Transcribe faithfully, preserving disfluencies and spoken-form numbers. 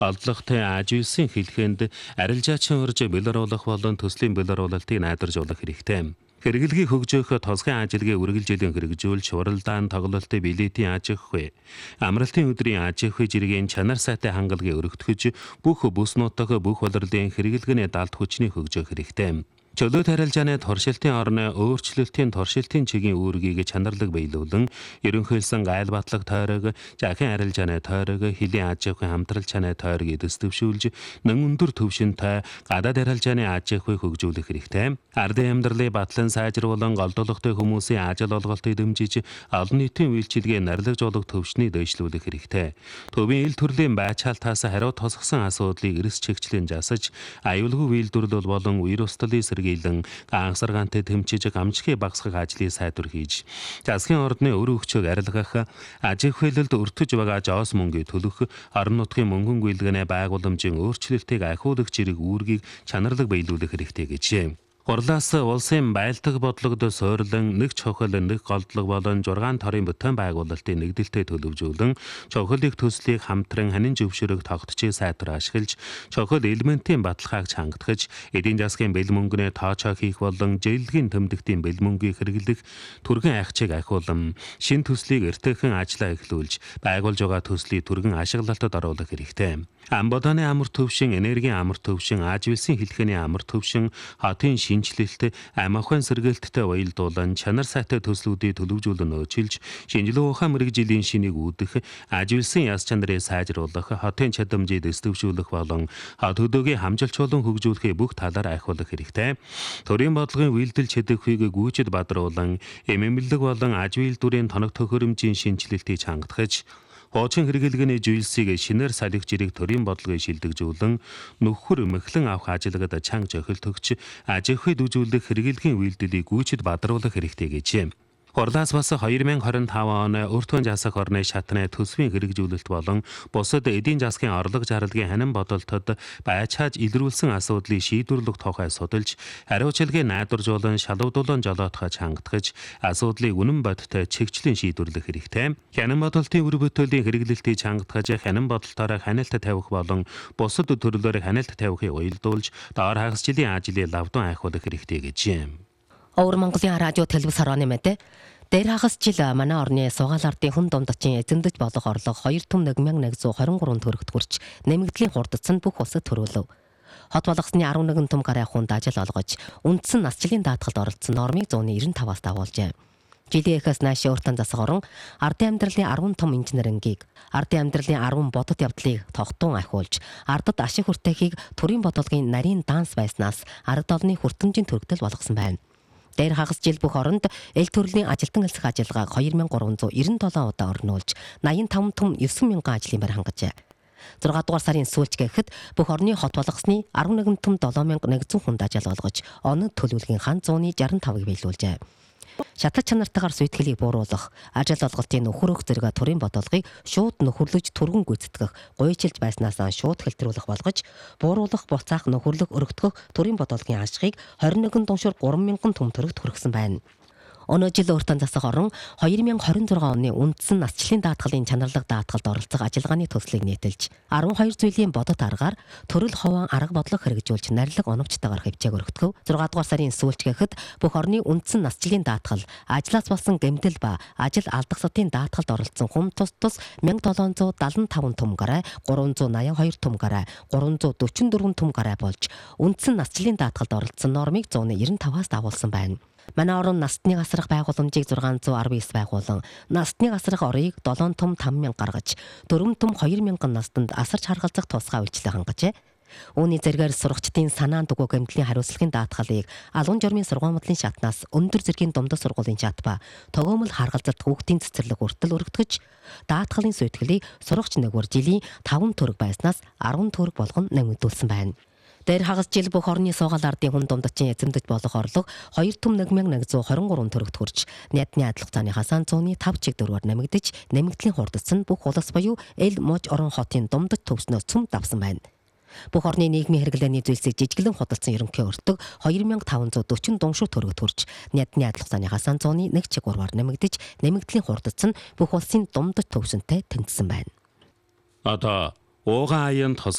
Олдлоготой ажиулсан хэлхэнд арилжаачин урж бэлэруулах болон төслийн бэлэруулалтыг найдваржуулах хэрэгтэй. Хэрэглэгийг хөгжөөх тосгын ажилгээ үргэлжлэн хэрэгжүүлж уралдаан тоглолтын билетийн аж ахуй, амралтын өдрийн аж ахуй жиргэн чанар сайтай хангалгийг өргөтгөж бүх бүс нутаг бүх улирлын хэрэглэгээний далд хүчний хөгжөөх хэрэгтэй. Чөлөөт арилжааны туршилтын орны өөрчлөлтийн туршилтын чигийн үүргийг чанарлаг биелүүлэн ерөнхийлсөн гайл батлах тойрог, жахин арилжааны тойрог, хөлийн аж ахуйн хамтрал чанаа тойрог эдэвшүүлж, нэн өндөр түвшинтэй гадаад арилжааны аж ахуйг хөгжүүлэх хэрэгтэй. Ардын амьдралыг батлан сайжруулан голдуулгатай хүмүүсийн ажил олголтыг дэмжиж, олон нийтийн үйлчилгээ нарлагжуулах төвшнийг дэвшлүүлэх хэрэгтэй. Төвийн ил төрлийн байцаалтаас хариу тосгосон асуудлыг эрс чигчлэн засаж, аюулгүй үйлдвэрлэл болон үер устдалын гилэн ганцаргаантай тэмчиж гамжихыг багасгах ажлыг сайдвар хийж, засгийн ордны өр өгчөөг арилгах, аж ахуйлалд өртөж байгаа жоос мөнгийг төлөх, орон нутгийн мөнгөн гүйлгэний байгууламжийн өөрчлөлтийг ахиулагч зэрэг үүргийг чанарлаг биелүүлэх хэрэгтэй гэжээ. Хурлаас улсын байлдаг бодлогод суйрлан нэг чухал нэг голдлог болон жургаан торын бүтээн байгуулалтын нэгдэлтэд төлөвжүүлэн чухлыг төслийг хамтран ханин зөвшөөрөх тогтчийг сайдвар ашиглаж чухал элементийн баталгааг чангатгаж эдийн засгийн бэл мөнгөний тоочоо хийх болон жийлгийн тэмдэгтийн бэл мөнгийг хэрэглэх түргэн айхчийг ахиулан шин төслийг эртээхэн ажиллаа эхлүүлж байгуулж байгаа төслийг түргэн ашиглалтад оруулах хэрэгтэй. Амбоданы амар төвшин, энергийн амар төвшин, ажиулсан хэлхээний амар төвшин, хотын шинжилэлт, ам ахуйн сэргээлттэй уялдуулан чанар сайтай төслүүдийг төлөвжүүлэн нөөцлж, шинжилгээ ухаан мэргэжлийн шинийг үүдэх, ажиулсан яс чанарыг сайжруулах, хотын чадамжийг дэвшүүлэх болон хот хөдөөгийн хамжилчуулан хөгжүүлэхийг бүх талаар ахиулах хэрэгтэй. Төрийн бодлогын үйлдэл чадахыг гүйцэд бадруулан, эмэмлэг болон аж үйлдвэрийн тоног төхөөрөмжийн шинжилэлтийг чангатгаж, хуучин хэрэглгээний зүйлсийг шинээр салхиж ирэх төрийн бодлогыг шилдэгжүүлэн нөхөр мэхлэн авах ажиллагад чанга жохилтөгч аж ахуйд үзүүлэх хэрэглэгийн үйлдэлийг гүйцэд бадруулах хэрэгтэй гэжээ. Хурлаас бас хоёр мянган хорин таван он өртгөн засах орны шатны төсвийн хэрэгжүүлэлт болон бусад эдийн засгийн орлого зарлагын ханин бодолтод байцааж илрүүлсэн асуудлыг шийдвэрлэх тухай судалж, хариуцлагыг найдваржуулан шалгуулан жолоотгож хангатгаж, асуудлыг үнэн бодиттой чигчлэн шийдвэрлэх хэрэгтэй. Хянан бодолтын үр бүтээлийн хэрэглэлтийг чангатгаж, хянан бодолтоор хяналт тавих болон бусад төрлөөр хяналт тавихыг уялдуулж, доор хагасчлалын ажлыг лавдан айхуулах хэрэгтэй гэжээ. Өвөр Монголын радио телевиз хорооны мэдээ. Дээр хагас жил манай орны сугаал ардын хүн домдчин эзэмдэж болох орлого хоёр том нэг мянган нэг зуун хорин гурван төгрөгт хүрч нэмэгдлийн хурдцсан бүх улсад төрүүлв. Хот болгосны арван нэгэн том гарын хүнд ажил олгож, үндсэн насжилын даатгалд оролцсон нормыг зууны девяносто таваас дагуулжээ. Жилийн эхээс наашаа уртан засах орон ардын амьдралын арван том инженерингийг, ардын амьдралын арван бодит явдлыг тогтун ахиулж, ардад ашиг хүртээхийг төрийн бодлогын нарийн данс байснаас ард олны хүртэмжийн төрөгдөл болгосон байна. Дээр хагас жил бүх оронд эл төрлийн ажилтан элсэх ажиллагааг хоёр мянган гурван зуун девяносто долоо удаа орнуулж, найман таван том девять мянган ажлын байр хангажээ. зургаан дугаар сарын сүүлч гэхэд бүх орны хот болгосны арван нэгэн том долоо мянган нэг зуун хүнд ажил олгож, онод төлөвлөгийн хан зууны шестьдесят тавыг биелүүлжээ. Шатаж чанартайгаар суйтгэлийг бууруулах, ажил олголтын нөхөр өх зэрэг төрийн бодлогыг шууд нөхөрлөж түргэн гүйцэтгэх, гуйчилж байснаас шууд хэлтрүүлэх болгож, бууруулах, буцаах, нөхөрлөх, өргөтгөх төрийн бодлогын ашигыг хорин нэгэн дуншуур гурван мянган том төгрөгт хүргэсэн байна. Өнөө жил өөртөө засах орон хоёр мянган хорин зургаан оны үндсэн насчлалын даатгалын чанарлаг даатгалд оролцох ажиллагааны төслийг нийтэлж, арван хоёр зүйлийн бодит аргаар төрөл ховон арга бодлого хэрэгжүүлж нарилга оновчтойгоор хөвчээг өргөтгөв. зургаан дугаар сарын сүүлч гэхэд бүх орны үндсэн насчлалын даатгал, ажлаас болсон гэмтэл ба ажил алдагсатын даатгалд оролцсон хүм тус тус мянга долоон зуун даатгалын таван том гараа, гурван зуун наяан хоёр том гараа, гурван зуун дөрвөн дөрвөн том гараа болж, үндсэн насчлалын даатгалд оролцсон нормыг зууны девяносто таваас дагуулсан байна. Манай орон настны гасрах байгууламжийг зургаан зуун арван девять байгуулан, настны гасрах орыг долоон том таван мянга гаргаж, дөрвөн том хоёр мянган настанд асарч харгалзах тусгай үйлчлэг хангажээ. Үүний зэргээр сурагчдын санаанд дугуй гэмтлийн хариуцлагын даатгалыг алуун журмын сургаан бодлын шатнаас өндөр зэргийн дундас сургуулийн шат ба тогоомол харгалзалт хүүхдийн цэцэрлэг хүртэл өргөтгөж, даатгалын суйтгэлийг сурагч нэгвэр жилийн таван төгрөг байснаас арван төгрөг болгон нэмэгдүүлсэн байна. Дээр хагас жил бүх орны сугаал ардын хүн дундчин эзэмдэж болох орлого хоёр том нэг мянган нэг зуун хорин гурван төгрөгт хүрч, нийтний адилхан хасаан зууны тав чиг дөрвөөр нэмэгдэж, нэмэгдлийн хурдцсан бүх улс буюу эл мож орон хотын дундаж төвснөөс цөм давсан байна. Бүх орны нийгмийн хэрэглээний зүйлсийг жижиглэн худалдсан ерөнхий өртөг хоёр мянган таван зуун дөрвөн дуншуу төгрөгт хүрч, нийтний адилхан хасаан зууны нэг чиг гурваар нэмэгдэж, нэмэгдлийн хурдцсан бүх улсын дундаж төвсөнтэй тэнцсэн байна. Одоо уугаан аянд